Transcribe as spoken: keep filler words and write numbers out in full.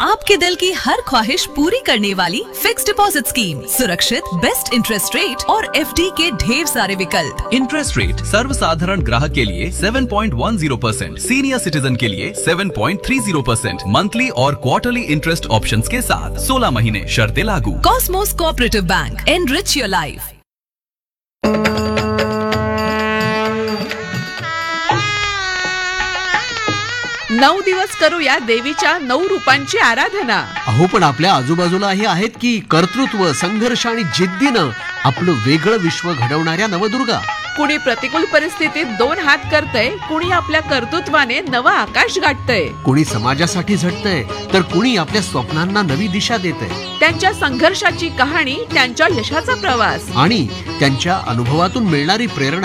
आपके दिल की हर ख्वाहिश पूरी करने वाली फिक्स डिपॉजिट स्कीम, सुरक्षित, बेस्ट इंटरेस्ट रेट और एफडी के ढेर सारे विकल्प। इंटरेस्ट रेट सर्वसाधारण ग्राहक के लिए सात पॉइंट एक शून्य परसेंट, सीनियर सिटीजन के लिए सात पॉइंट तीन शून्य परसेंट, मंथली और क्वार्टरली इंटरेस्ट ऑप्शंस के साथ सोलह महीने शर्तें लागू। Cosmos cooperative bank, enrich your life. नऊ दिवस करूया देवीच्या नऊ रूपांची आराधना। अहो पण आपल्या आजूबाजूलाही आहेत की कर्तृत्व, संघर्ष आणि जिद्दीनं आपलं वेगळं विश्व घडवणाऱ्या नवदुर्गा। कुणी प्रतिकूल परिस्थितीत दोन हात करतय, कुणी आपल्या कर्तृत्वाने नवं आकाश गाठतय, कुणी समाजासाठी झटतंय तर कुणी आपल्या स्वप्नांना नवी दिशा देतंय। त्यांच्या संघर्षाची कहाणी, त्यांच्या यशाचा प्रवास आणि त्यांच्या अनुभवातून मिळणारी प्रेरणा